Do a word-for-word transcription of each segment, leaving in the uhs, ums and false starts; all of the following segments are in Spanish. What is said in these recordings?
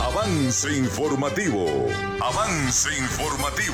Avance informativo. Avance informativo.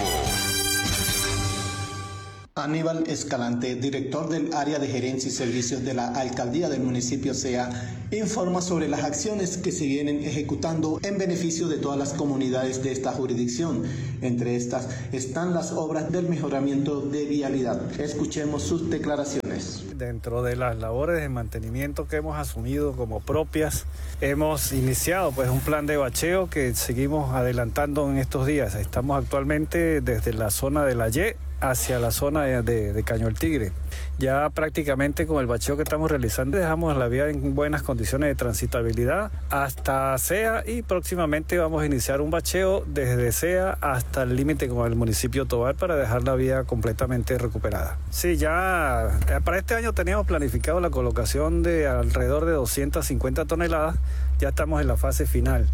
Aníbal Escalante, director del área de gerencia y servicios de la alcaldía del municipio Cea, informa sobre las acciones que se vienen ejecutando en beneficio de todas las comunidades de esta jurisdicción. Entre estas están las obras del mejoramiento de vialidad. Escuchemos sus declaraciones. Dentro de las labores de mantenimiento que hemos asumido como propias, hemos iniciado pues un plan de bacheo que seguimos adelantando en estos días. Estamos actualmente desde la zona de la Y hacia la zona de, de, de Caño el Tigre. Ya prácticamente con el bacheo que estamos realizando dejamos la vía en buenas condiciones de transitabilidad hasta Cea, y próximamente vamos a iniciar un bacheo desde Cea hasta el límite con el municipio Tovar para dejar la vía completamente recuperada. Sí, ya para este año teníamos planificado la colocación de alrededor de doscientas cincuenta toneladas, ya estamos en la fase final.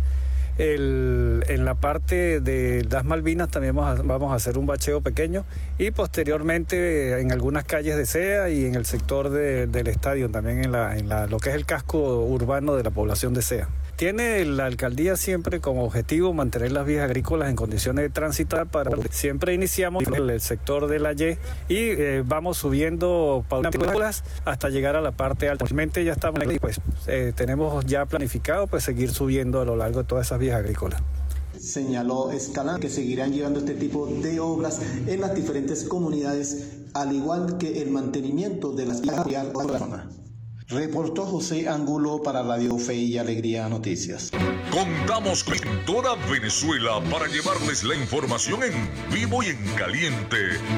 El, en la parte de las Malvinas también vamos a, vamos a hacer un bacheo pequeño, y posteriormente en algunas calles de Cea y en el sector de, del estadio, también en, la, en la, lo que es el casco urbano de la población de Cea. Tiene la alcaldía siempre como objetivo mantener las vías agrícolas en condiciones de tránsito. Para siempre iniciamos en el sector de la Y y eh, vamos subiendo paulatinamente hasta llegar a la parte alta. Realmente ya estamos ahí, pues eh, tenemos ya planificado pues seguir subiendo a lo largo de todas esas vías agrícolas. Señaló Escalante que seguirán llevando este tipo de obras en las diferentes comunidades, al igual que el mantenimiento de las vías de la zona. Reportó José Angulo para Radio Fe y Alegría Noticias. Contamos con toda Venezuela para llevarles la información en vivo y en caliente.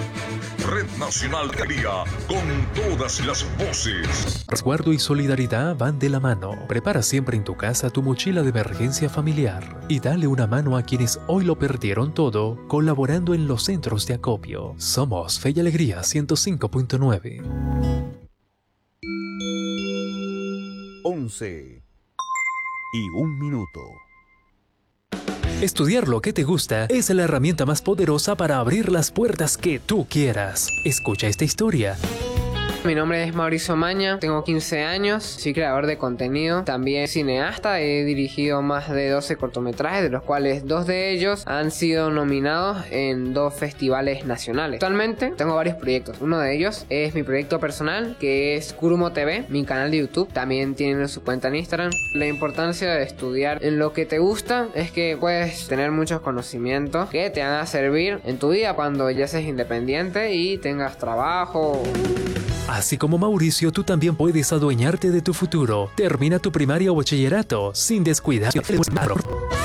Red Nacional de Alegría, con todas las voces. Resguardo y solidaridad van de la mano. Prepara siempre en tu casa tu mochila de emergencia familiar y dale una mano a quienes hoy lo perdieron todo, colaborando en los centros de acopio. Somos Fe y Alegría ciento cinco punto nueve. once y un minuto. Estudiar lo que te gusta es la herramienta más poderosa para abrir las puertas que tú quieras. Escucha esta historia. Mi nombre es Mauricio Maña, tengo quince años, soy creador de contenido, también cineasta, he dirigido más de doce cortometrajes, de los cuales dos de ellos han sido nominados en dos festivales nacionales. Actualmente tengo varios proyectos, uno de ellos es mi proyecto personal, que es Kurumo T V, mi canal de YouTube, también tienen su cuenta en Instagram. La importancia de estudiar en lo que te gusta es que puedes tener muchos conocimientos que te van a servir en tu vida cuando ya seas independiente y tengas trabajo. Así como Mauricio, tú también puedes adueñarte de tu futuro. Termina tu primaria o bachillerato sin descuidar.